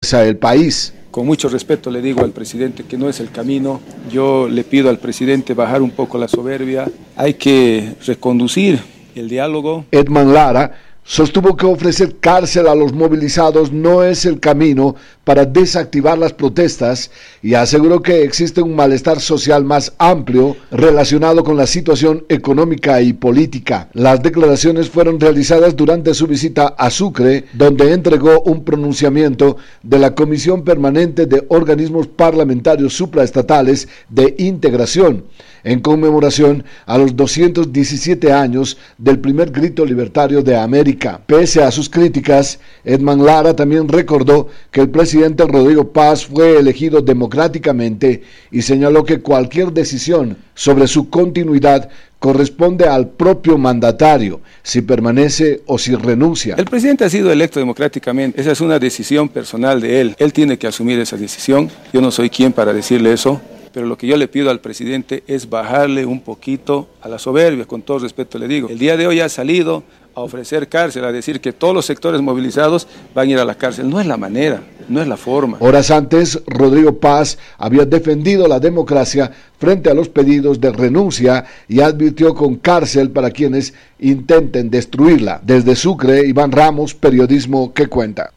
colapsa el país. Con mucho respeto le digo al presidente que no es el camino. Yo le pido al presidente bajar un poco la soberbia. Hay que reconducir el diálogo. Edman Lara sostuvo que ofrecer cárcel a los movilizados no es el camino para desactivar las protestas y aseguró que existe un malestar social más amplio relacionado con la situación económica y política. Las declaraciones fueron realizadas durante su visita a Sucre, donde entregó un pronunciamiento de la Comisión Permanente de Organismos Parlamentarios Supraestatales de Integración, en conmemoración a los 217 años del primer grito libertario de América. Pese a sus críticas, Edman Lara también recordó que el presidente Rodrigo Paz fue elegido democráticamente y señaló que cualquier decisión sobre su continuidad corresponde al propio mandatario, si permanece o si renuncia. El presidente ha sido electo democráticamente, esa es una decisión personal de él tiene que asumir esa decisión, yo no soy quien para decirle eso. Pero lo que yo le pido al presidente es bajarle un poquito a la soberbia, con todo respeto le digo. El día de hoy ha salido a ofrecer cárcel, a decir que todos los sectores movilizados van a ir a la cárcel. No es la manera, no es la forma. Horas antes, Rodrigo Paz había defendido la democracia frente a los pedidos de renuncia y advirtió con cárcel para quienes intenten destruirla. Desde Sucre, Iván Ramos, Periodismo que Cuenta.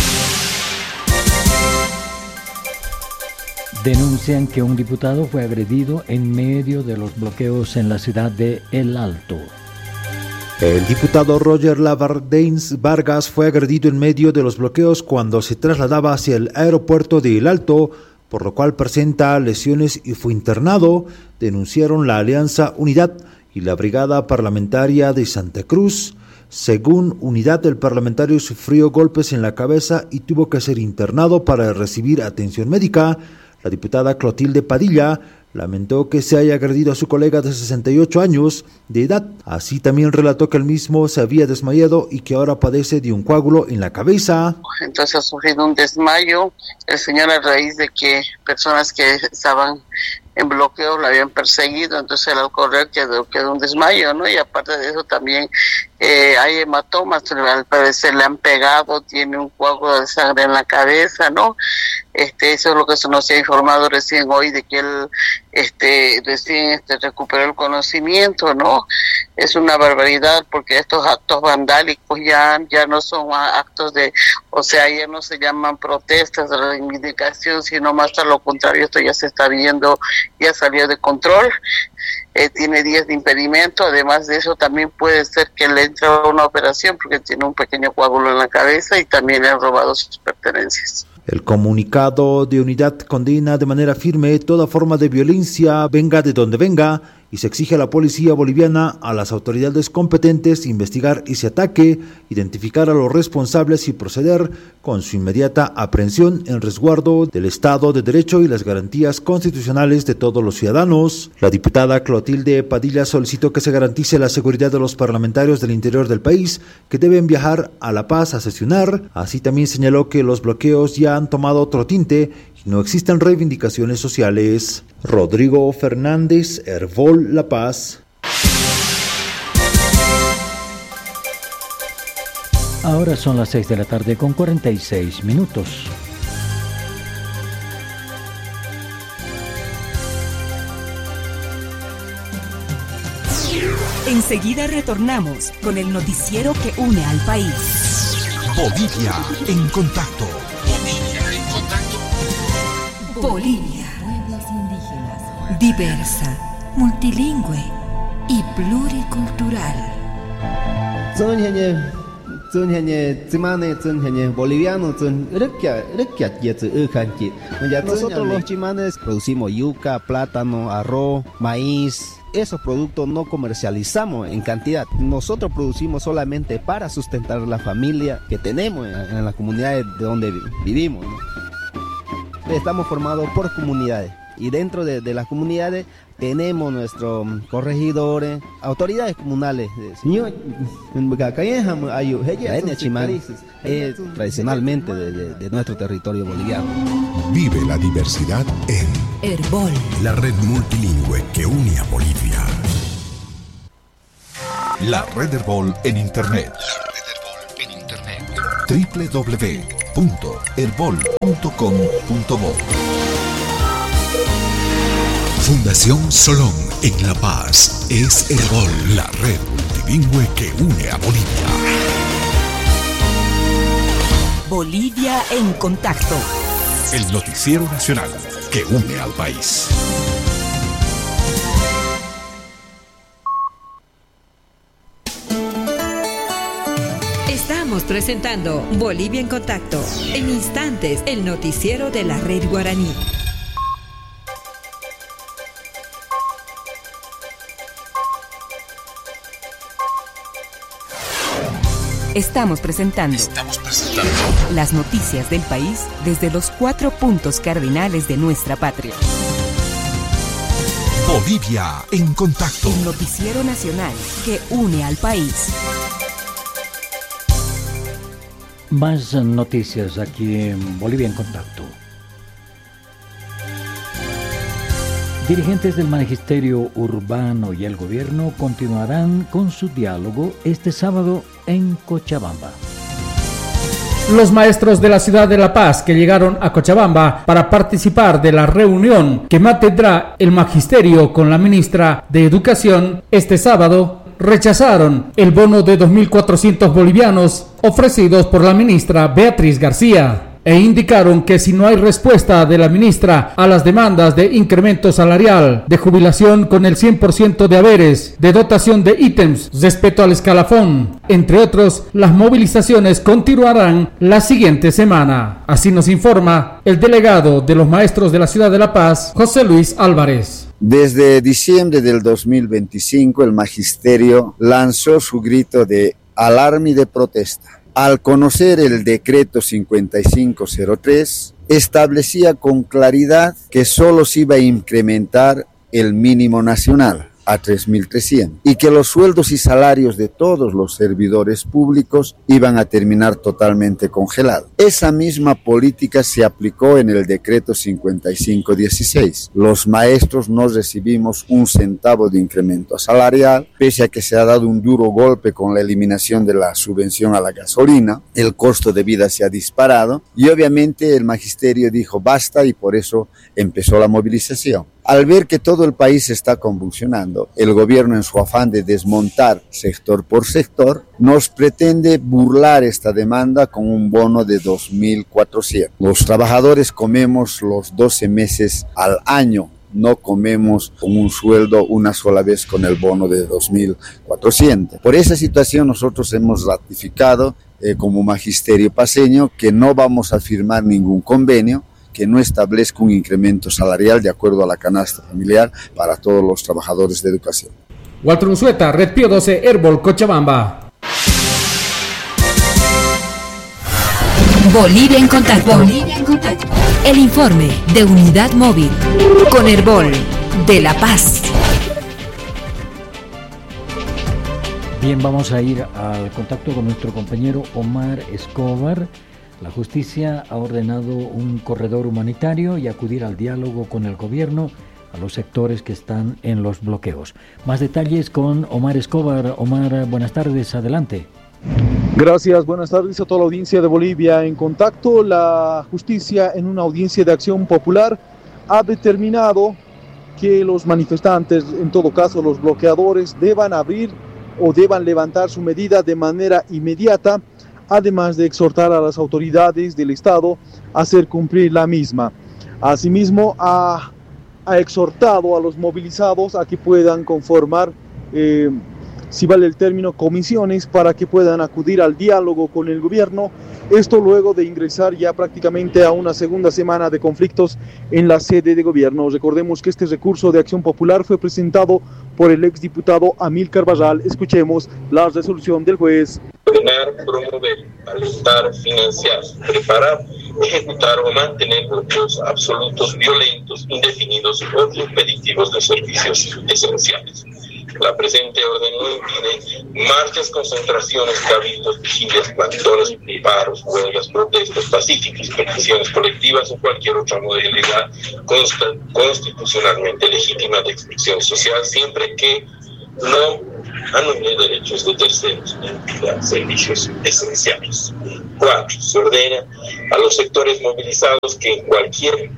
Denuncian que un diputado fue agredido en medio de los bloqueos en la ciudad de El Alto. El diputado Roger Lavardains Vargas fue agredido en medio de los bloqueos cuando se trasladaba hacia el aeropuerto de El Alto, por lo cual presenta lesiones y fue internado, denunciaron la Alianza Unidad y la Brigada Parlamentaria de Santa Cruz. Según Unidad, el parlamentario sufrió golpes en la cabeza y tuvo que ser internado para recibir atención médica. La diputada Clotilde Padilla lamentó que se haya agredido a su colega de 68 años de edad. Así también relató que el mismo se había desmayado y que ahora padece de un coágulo en la cabeza. Entonces ha sufrido un desmayo el señor a raíz de que personas que estaban en bloqueo lo habían perseguido, entonces al correr quedó un desmayo, ¿no? Y aparte de eso también hay hematomas, al parecer le han pegado, tiene un coágulo de sangre en la cabeza, ¿no? Eso es lo que se nos ha informado recién hoy, de que él recién recuperó el conocimiento, ¿no? Es una barbaridad porque estos actos vandálicos ya no son actos ya no se llaman protestas de reivindicación, sino más a lo contrario, esto ya se está viendo, ya salió de control. Tiene días de impedimento, además de eso también puede ser que le entre a una operación porque tiene un pequeño coágulo en la cabeza y también le han robado sus pertenencias. El comunicado de Unidad condena de manera firme toda forma de violencia, venga de donde venga, y se exige a la policía boliviana, a las autoridades competentes, investigar ese ataque, identificar a los responsables y proceder con su inmediata aprehensión en resguardo del Estado de Derecho y las garantías constitucionales de todos los ciudadanos. La diputada Clotilde Padilla solicitó que se garantice la seguridad de los parlamentarios del interior del país que deben viajar a La Paz a sesionar. Así también señaló que los bloqueos ya han tomado otro tinte y no existen reivindicaciones sociales. Rodrigo Fernández, Herbol, La Paz. Ahora son las 6 de la tarde con 46 minutos. Enseguida retornamos con el noticiero que une al país. Bolivia en contacto. Bolivia. Pueblos indígenas. Diversa, multilingüe y pluricultural. Nosotros los chimanes producimos yuca, plátano, arroz, maíz. Esos productos no comercializamos en cantidad. Nosotros producimos solamente para sustentar la familia que tenemos en las comunidades de donde vivimos, ¿no? Estamos formados por comunidades y dentro de las comunidades tenemos nuestros corregidores, autoridades comunales. Tradicionalmente de nuestro territorio boliviano. Vive la diversidad en Herbol, la red multilingüe que une a Bolivia. La red Herbol en Internet. www.herbol.com www.herbol.com.bo. Fundación Solón en La Paz es Herbol, la red multilingüe que une a Bolivia. Bolivia en contacto. El noticiero nacional que une al país. Estamos presentando Bolivia en contacto. En instantes, el noticiero de la red guaraní. Estamos presentando las noticias del país desde los 4 puntos cardinales de nuestra patria. Bolivia en contacto. El noticiero nacional que une al país. Más noticias aquí en Bolivia en contacto. Dirigentes del magisterio urbano y el gobierno continuarán con su diálogo este sábado en Cochabamba. Los maestros de la ciudad de La Paz que llegaron a Cochabamba para participar de la reunión que mantendrá el magisterio con la ministra de Educación este sábado rechazaron el bono de 2.400 bolivianos ofrecidos por la ministra Beatriz García. E indicaron que si no hay respuesta de la ministra a las demandas de incremento salarial, de jubilación con el 100% de haberes, de dotación de ítems, respeto al escalafón, entre otros, las movilizaciones continuarán la siguiente semana. Así nos informa el delegado de los maestros de la ciudad de La Paz, José Luis Álvarez. Desde diciembre del 2025, el magisterio lanzó su grito de alarma y de protesta. Al conocer el decreto 5503, establecía con claridad que solo se iba a incrementar el mínimo nacional a 3.300 y que los sueldos y salarios de todos los servidores públicos iban a terminar totalmente congelados. Esa misma política se aplicó en el decreto 5516. Los maestros no recibimos un centavo de incremento salarial, pese a que se ha dado un duro golpe con la eliminación de la subvención a la gasolina. El costo de vida se ha disparado y obviamente el magisterio dijo basta y por eso empezó la movilización. Al ver que todo el país está convulsionando, el gobierno en su afán de desmontar sector por sector, nos pretende burlar esta demanda con un bono de 2.400. Los trabajadores comemos los 12 meses al año, no comemos con un sueldo una sola vez con el bono de 2.400. Por esa situación nosotros hemos ratificado como magisterio paceño que no vamos a firmar ningún convenio que no establezca un incremento salarial de acuerdo a la canasta familiar para todos los trabajadores de educación. Walter Unzueta, Red Pío 12, Herbol, Cochabamba. Bolivia en contacto. Bolivia en contacto. El informe de Unidad Móvil con Herbol de La Paz. Bien, vamos a ir al contacto con nuestro compañero Omar Escobar. La justicia ha ordenado un corredor humanitario y acudir al diálogo con el gobierno a los sectores que están en los bloqueos. Más detalles con Omar Escobar. Omar, buenas tardes, adelante. Gracias, buenas tardes a toda la audiencia de Bolivia en contacto. La justicia en una audiencia de acción popular ha determinado que los manifestantes, en todo caso los bloqueadores, deban abrir o deban levantar su medida de manera inmediata, además de exhortar a las autoridades del Estado a hacer cumplir la misma. Asimismo, ha exhortado a los movilizados a que puedan conformar, si vale el término, comisiones para que puedan acudir al diálogo con el gobierno. Esto luego de ingresar ya prácticamente a una segunda semana de conflictos en la sede de gobierno. Recordemos que este recurso de acción popular fue presentado por el exdiputado Amílcar Barral. Escuchemos la resolución del juez. Ordenar, promover, alentar, financiar, preparar, ejecutar o mantener bloqueos absolutos, violentos, indefinidos o impeditivos de servicios esenciales. La presente orden no impide marchas, concentraciones, cabildos, vigilias, plantones, paros, huelgas, protestas pacíficas, peticiones colectivas o cualquier otra modalidad constitucionalmente legítima de expresión social, siempre que no anular derechos de terceros en servicios esenciales. 4. Se ordena a los sectores movilizados que cualquier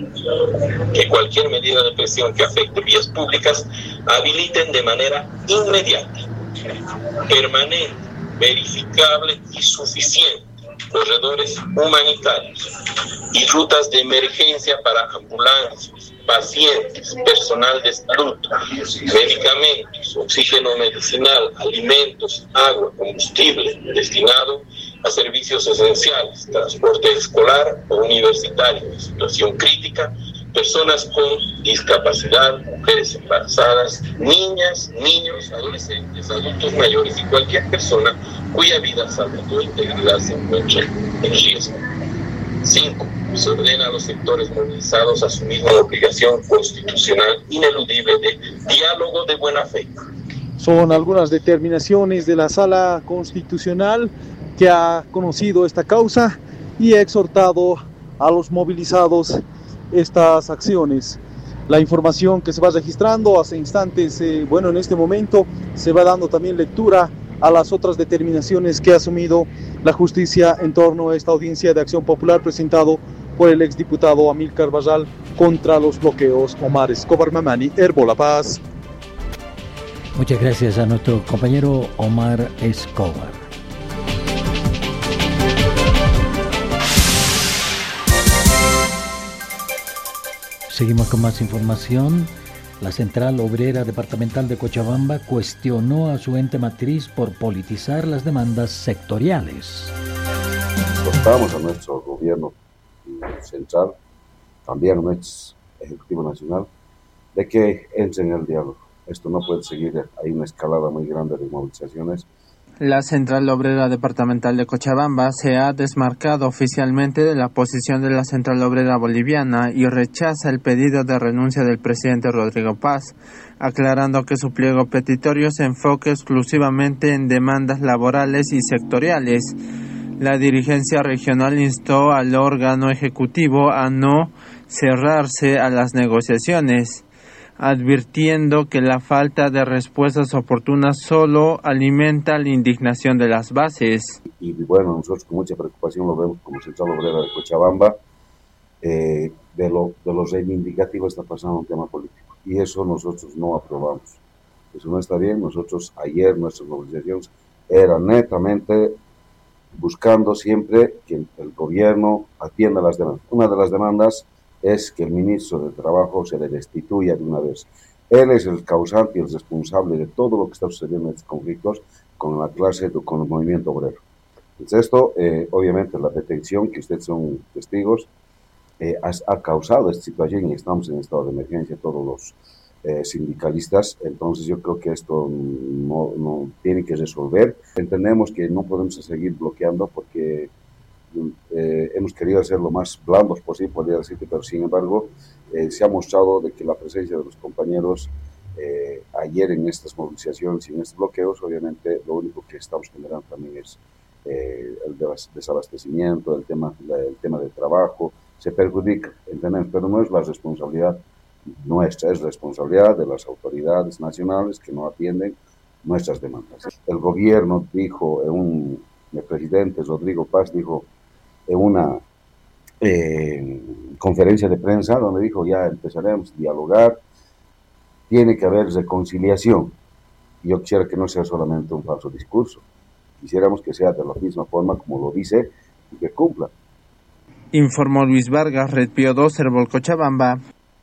medida de presión que afecte vías públicas habiliten de manera inmediata, permanente, verificable y suficiente corredores humanitarios y rutas de emergencia para ambulancias, pacientes, personal de salud, medicamentos, oxígeno medicinal, alimentos, agua, combustible destinado a servicios esenciales, transporte escolar o universitario en situación crítica, personas con discapacidad, mujeres embarazadas, niñas, niños, adolescentes, adultos mayores y cualquier persona cuya vida, salud o integridad se encuentre en riesgo. 5. Se ordena a los sectores movilizados a asumir una obligación constitucional ineludible de diálogo de buena fe. Son algunas determinaciones de la Sala Constitucional que ha conocido esta causa y ha exhortado a los movilizados estas acciones. La información que se va registrando hace instantes, en este momento se va dando también lectura a las otras determinaciones que ha asumido la justicia en torno a esta audiencia de acción popular presentado por el exdiputado Amílcar Barral contra los bloqueos. Omar Escobar Mamani, Herbo La Paz. Muchas gracias a nuestro compañero Omar Escobar. Seguimos con más información. La Central Obrera Departamental de Cochabamba cuestionó a su ente matriz por politizar las demandas sectoriales. Exhortamos a nuestro gobierno central, también a nuestro Ejecutivo Nacional, de que entren en el diálogo. Esto no puede seguir, hay una escalada muy grande de movilizaciones. La Central Obrera Departamental de Cochabamba se ha desmarcado oficialmente de la posición de la Central Obrera Boliviana y rechaza el pedido de renuncia del presidente Rodrigo Paz, aclarando que su pliego petitorio se enfoca exclusivamente en demandas laborales y sectoriales. La dirigencia regional instó al órgano ejecutivo a no cerrarse a las negociaciones, advirtiendo que la falta de respuestas oportunas solo alimenta la indignación de las bases. Y bueno, nosotros con mucha preocupación lo vemos como Central Obrera de Cochabamba, de lo reivindicativo está pasando un tema político, y eso nosotros no aprobamos. Eso no está bien. Nosotros ayer nuestras movilizaciones eran netamente buscando siempre que el gobierno atienda las demandas. Una de las demandas es que el ministro de Trabajo se le destituya de una vez. Él es el causante y el responsable de todo lo que está sucediendo en estos conflictos con la clase, con el movimiento obrero. Entonces esto, obviamente, la detención, que ustedes son testigos, ha causado esta situación y estamos en estado de emergencia todos los sindicalistas. Entonces yo creo que esto no tiene que resolver. Entendemos que no podemos seguir bloqueando porque hemos querido ser lo más blandos posible, podría decirte, pero sin embargo se ha mostrado de que la presencia de los compañeros ayer en estas movilizaciones y en estos bloqueos, obviamente lo único que estamos generando también es el desabastecimiento, el tema del trabajo, se perjudica, entendemos, pero no es la responsabilidad nuestra, es responsabilidad de las autoridades nacionales que no atienden nuestras demandas. El gobierno dijo, el presidente Rodrigo Paz dijo en una conferencia de prensa donde dijo ya empezaremos a dialogar, tiene que haber reconciliación. Yo quisiera que no sea solamente un falso discurso, quisiéramos que sea de la misma forma como lo dice y que cumpla. Informó Luis Vargas, Red Pío 2, Herbol Cochabamba.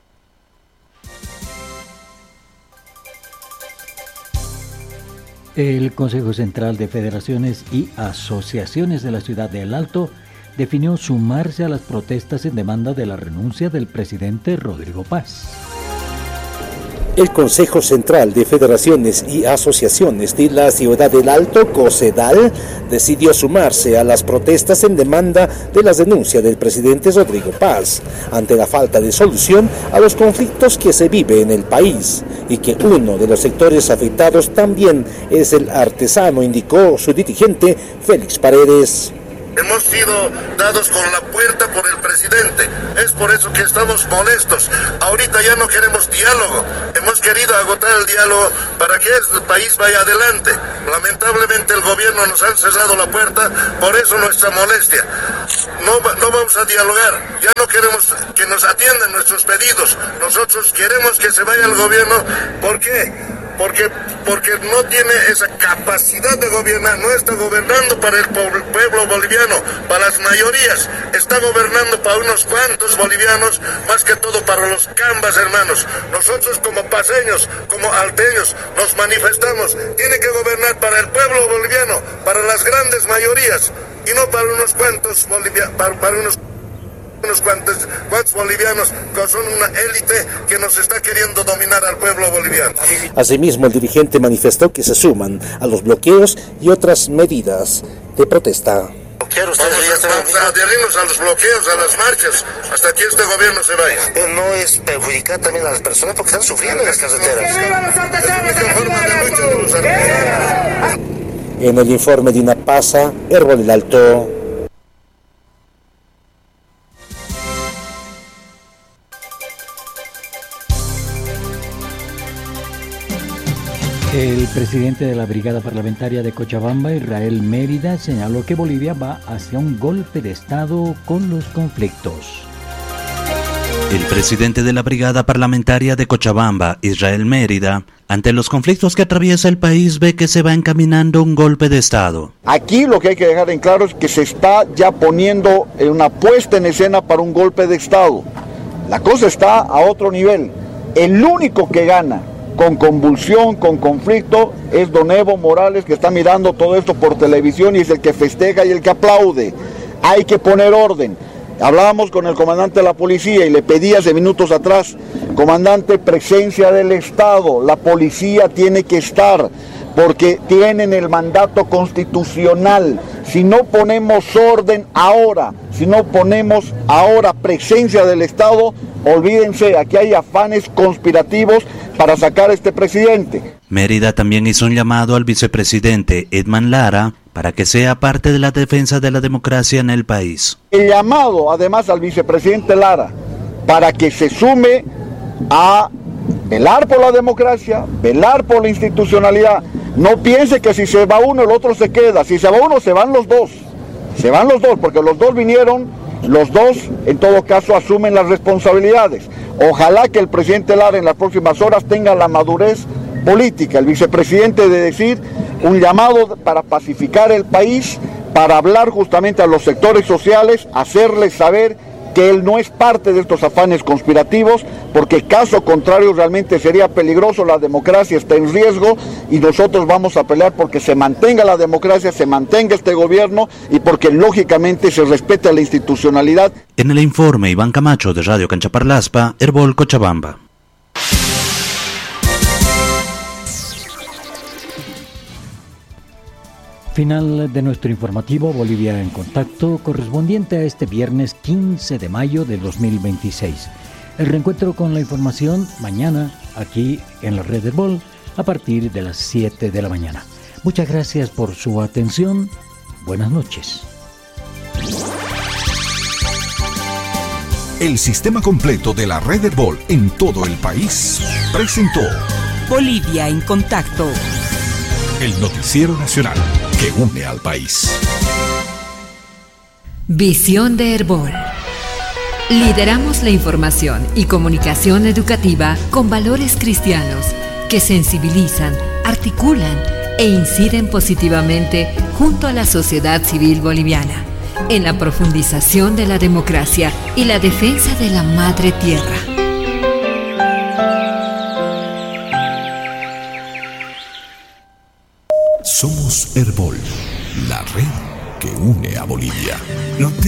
El Consejo Central de Federaciones y Asociaciones de la Ciudad de El Alto definió sumarse a las protestas en demanda de la renuncia del presidente Rodrigo Paz. El Consejo Central de Federaciones y Asociaciones de la Ciudad del Alto, COCEDAL, decidió sumarse a las protestas en demanda de la renuncia del presidente Rodrigo Paz, ante la falta de solución a los conflictos que se vive en el país, y que uno de los sectores afectados también es el artesano, indicó su dirigente Félix Paredes. Hemos sido dados con la puerta por el presidente, es por eso que estamos molestos. Ahorita ahorita ya no queremos diálogo. Hemos querido agotar el diálogo para que el país vaya adelante. Lamentablemente el gobierno nos ha cerrado la puerta, por eso nuestra molestia. No vamos a dialogar, ya no queremos que nos atiendan nuestros pedidos. Nosotros queremos que se vaya el gobierno. ¿Por qué? Porque no tiene esa capacidad de gobernar, no está gobernando para el pueblo boliviano, para las mayorías, está gobernando para unos cuantos bolivianos, más que todo para los cambas, hermanos. Nosotros como paseños, como alteños, nos manifestamos, tiene que gobernar para el pueblo boliviano, para las grandes mayorías, y no para unos cuantos cuantos bolivianos que son una élite que nos está queriendo dominar al pueblo boliviano. Asimismo, el dirigente manifestó que se suman a los bloqueos y otras medidas de protesta. Vamos a adherirnos a los bloqueos, a las marchas, hasta que este gobierno se vaya. Pero no es perjudicar también a las personas porque están sufriendo en las carreteras. Es una forma de lucha de los artesanos. En el informe de INAPASA, Herbol el Alto. El presidente de la Brigada Parlamentaria de Cochabamba, Israel Mérida, señaló que Bolivia va hacia un golpe de Estado con los conflictos. El presidente de la Brigada Parlamentaria de Cochabamba, Israel Mérida, ante los conflictos que atraviesa el país, ve que se va encaminando un golpe de Estado. Aquí lo que hay que dejar en claro es que se está ya poniendo una puesta en escena para un golpe de Estado. La cosa está a otro nivel. El único que gana con convulsión, con conflicto, es don Evo Morales, que está mirando todo esto por televisión y es el que festeja y el que aplaude. Hay que poner orden. Hablábamos con el comandante de la policía y le pedí hace minutos atrás, comandante, presencia del Estado, la policía tiene que estar, porque tienen el mandato constitucional. Si no ponemos orden ahora, si no ponemos ahora presencia del Estado, olvídense, aquí hay afanes conspirativos para sacar a este presidente. Mérida también hizo un llamado al vicepresidente Edman Lara para que sea parte de la defensa de la democracia en el país. El llamado además al vicepresidente Lara para que se sume a velar por la democracia, velar por la institucionalidad. No piense que si se va uno el otro se queda, si se va uno se van los dos, porque los dos vinieron, los dos en todo caso asumen las responsabilidades. Ojalá que el presidente Lara en las próximas horas tenga la madurez política, el vicepresidente, de decir un llamado para pacificar el país, para hablar justamente a los sectores sociales, hacerles saber que él no es parte de estos afanes conspirativos, porque caso contrario realmente sería peligroso, la democracia está en riesgo y nosotros vamos a pelear porque se mantenga la democracia, se mantenga este gobierno y porque lógicamente se respete la institucionalidad. En el informe, Iván Camacho de Radio Canchaparlaspa, Herbol, Cochabamba. Final de nuestro informativo Bolivia en Contacto, correspondiente a este viernes 15 de mayo de 2026. El reencuentro con la información mañana aquí en la red Herbol a partir de las 7 de la mañana. Muchas gracias por su atención. Buenas noches. El sistema completo de la red Herbol en todo el país presentó Bolivia en Contacto, el noticiero nacional que une al país. Visión de Herbol. Lideramos la información y comunicación educativa con valores cristianos que sensibilizan, articulan e inciden positivamente junto a la sociedad civil boliviana en la profundización de la democracia y la defensa de la madre tierra. Somos Herbol, la red que une a Bolivia.